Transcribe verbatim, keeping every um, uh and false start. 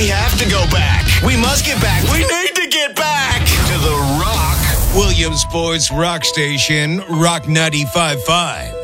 We have to go back. We must get back. We need to get back to the Rock. Williamsport's Rock Station, Rock ninety-five point five.